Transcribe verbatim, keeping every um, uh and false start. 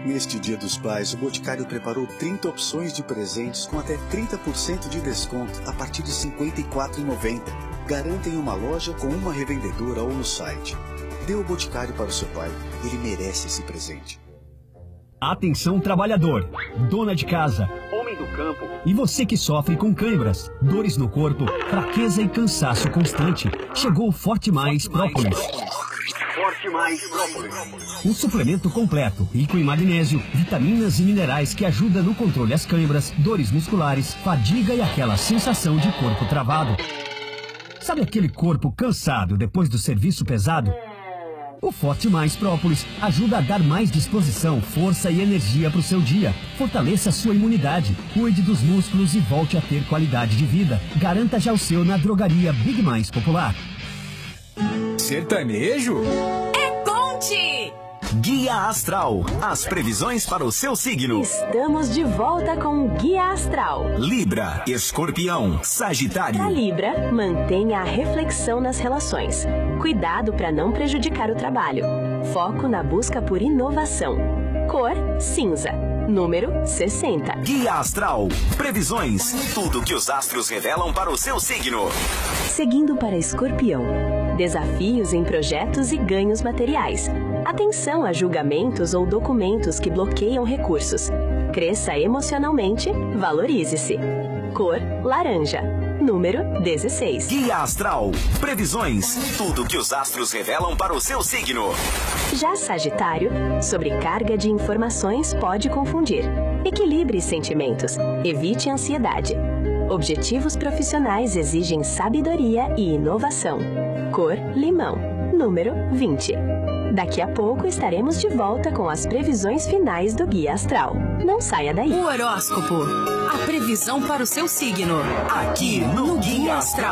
Neste Dia dos Pais, o Boticário preparou trinta opções de presentes com até trinta por cento de desconto a partir de cinquenta e quatro reais e noventa centavos. Garanta em uma loja com uma revendedora ou no site. Dê o Boticário para o seu pai. Ele merece esse presente. Atenção trabalhador, dona de casa, homem do campo e você que sofre com câimbras, dores no corpo, fraqueza e cansaço constante. Chegou o Forte Mais Própolis. Forte Mais Própolis. Um suplemento completo, rico em magnésio, vitaminas e minerais que ajuda no controle às câimbras, dores musculares, fadiga e aquela sensação de corpo travado. Sabe aquele corpo cansado depois do serviço pesado? O Forte Mais Própolis ajuda a dar mais disposição, força e energia para o seu dia. Fortaleça a sua imunidade, cuide dos músculos e volte a ter qualidade de vida. Garanta já o seu na drogaria Big Mais Popular. Sertanejo? É Conte! Guia Astral, as previsões para o seu signo. Estamos de volta com o Guia Astral. Libra, Escorpião, Sagitário. Para Libra, mantenha a reflexão nas relações. Cuidado para não prejudicar o trabalho. Foco na busca por inovação. Cor, cinza. Número sessenta. Guia Astral, previsões, tudo que os astros revelam para o seu signo. Seguindo para Escorpião. Desafios em projetos e ganhos materiais. Atenção a julgamentos ou documentos que bloqueiam recursos. Cresça emocionalmente, valorize-se. Cor, laranja. Número dezesseis. Guia Astral, previsões, tudo que os astros revelam para o seu signo. Já Sagitário, sobrecarga de informações pode confundir. Equilibre sentimentos, evite ansiedade. Objetivos profissionais exigem sabedoria e inovação. Cor, limão. Número vinte. Daqui a pouco estaremos de volta com as previsões finais do Guia Astral. Não saia daí. O horóscopo, a previsão para o seu signo. Aqui no Guia Astral.